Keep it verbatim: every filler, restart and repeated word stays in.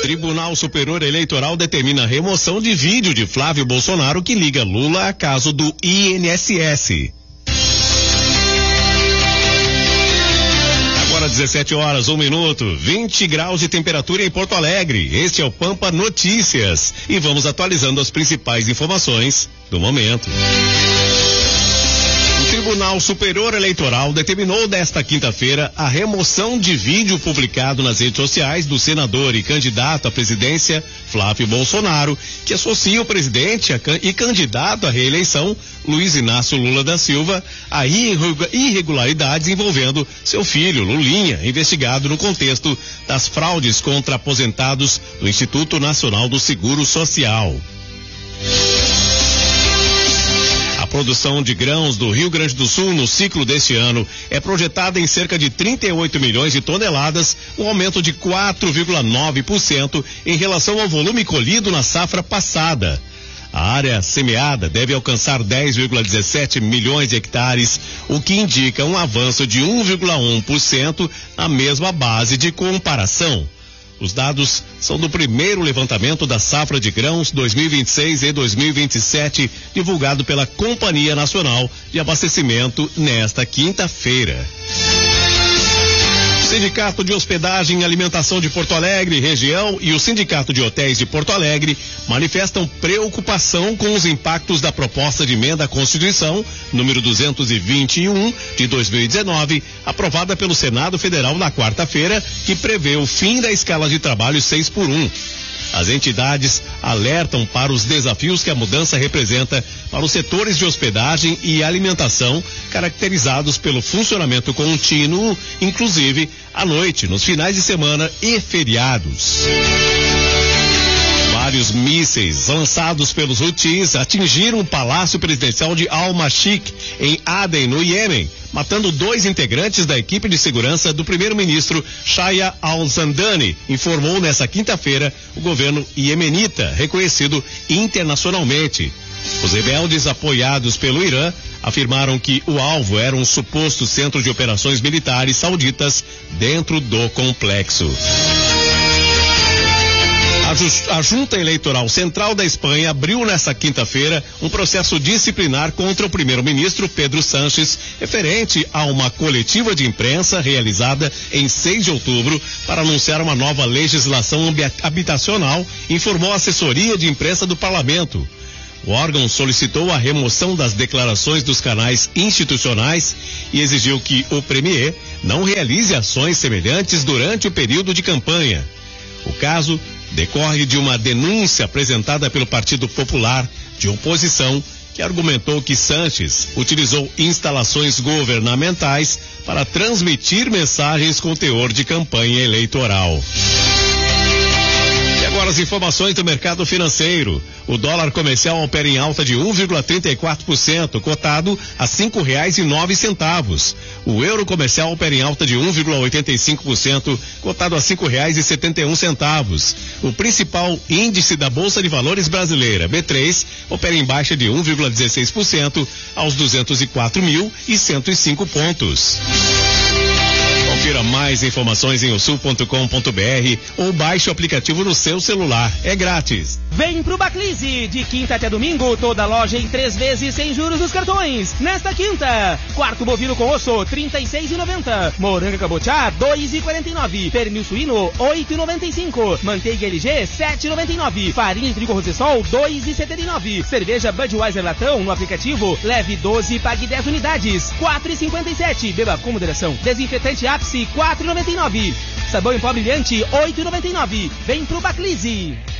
Tribunal Superior Eleitoral determina a remoção de vídeo de Flávio Bolsonaro que liga Lula a caso do I N S S. Agora dezessete horas, um minuto, vinte graus de temperatura em Porto Alegre. Este é o Pampa Notícias e vamos atualizando as principais informações do momento. O Tribunal Superior Eleitoral determinou nesta quinta-feira a remoção de vídeo publicado nas redes sociais do senador e candidato à presidência Flávio Bolsonaro, que associa o presidente e candidato à reeleição Luiz Inácio Lula da Silva a irregularidades envolvendo seu filho Lulinha, investigado no contexto das fraudes contra aposentados do Instituto Nacional do Seguro Social. A produção de grãos do Rio Grande do Sul no ciclo deste ano é projetada em cerca de trinta e oito milhões de toneladas, um aumento de quatro vírgula nove por cento em relação ao volume colhido na safra passada. A área semeada deve alcançar dez vírgula dezessete milhões de hectares, o que indica um avanço de um vírgula um por cento na mesma base de comparação. Os dados são do primeiro levantamento da safra de grãos dois mil e vinte e seis e dois mil e vinte e sete, divulgado pela Companhia Nacional de Abastecimento nesta quinta-feira. O Sindicato de Hospedagem e Alimentação de Porto Alegre, região, e o Sindicato de Hotéis de Porto Alegre manifestam preocupação com os impactos da proposta de emenda à Constituição, número duzentos e vinte e um, de dois mil e dezenove, aprovada pelo Senado Federal na quarta-feira, que prevê o fim da escala de trabalho seis por um. As entidades alertam para os desafios que a mudança representa para os setores de hospedagem e alimentação, caracterizados pelo funcionamento contínuo, inclusive à noite, nos finais de semana e feriados. Vários mísseis lançados pelos Houthis atingiram o Palácio Presidencial de Al-Mashik, em Aden, no Iêmen, matando dois integrantes da equipe de segurança do primeiro-ministro Shaya al-Zandani, informou nesta quinta-feira o governo iemenita, reconhecido internacionalmente. Os rebeldes, apoiados pelo Irã, afirmaram que o alvo era um suposto centro de operações militares sauditas dentro do complexo. A Junta Eleitoral Central da Espanha abriu nesta quinta-feira um processo disciplinar contra o primeiro-ministro Pedro Sánchez, referente a uma coletiva de imprensa realizada em seis de outubro para anunciar uma nova legislação habitacional, informou a assessoria de imprensa do parlamento. O órgão solicitou a remoção das declarações dos canais institucionais e exigiu que o premier não realize ações semelhantes durante o período de campanha. O caso decorre de uma denúncia apresentada pelo Partido Popular de oposição, que argumentou que Sánchez utilizou instalações governamentais para transmitir mensagens com teor de campanha eleitoral. E agora as informações do mercado financeiro. O dólar comercial opera em alta de um vírgula trinta e quatro por cento, cotado a cinco reais e nove centavos. O euro comercial opera em alta de um vírgula oitenta e cinco por cento, cotado a cinco reais e setenta e um centavos. O principal índice da Bolsa de Valores brasileira, B três, opera em baixa de um vírgula dezesseis por cento aos duzentos e quatro mil e cento e cinco pontos. Confira mais informações em o sul ponto com ponto br ou baixe o aplicativo no seu celular. É grátis. Vem pro Baclise, de quinta até domingo, toda loja em três vezes sem juros dos cartões. Nesta quinta, quarto bovino com osso, trinta e seis reais e noventa centavos. Moranga cabotiá, dois reais e quarenta e nove centavos. Pernil suíno, oito reais e noventa e cinco centavos. Manteiga L G, sete reais e noventa e nove centavos. Farinha de trigo Rosessol, dois reais e setenta e nove centavos. Cerveja Budweiser Latão no aplicativo, leve doze e pague dez unidades, quatro reais e cinquenta e sete centavos. Beba com moderação. Desinfetante Ápice, quatro reais e noventa e nove centavos. Sabão em pó brilhante, oito reais e noventa e nove centavos. Vem pro Baclise.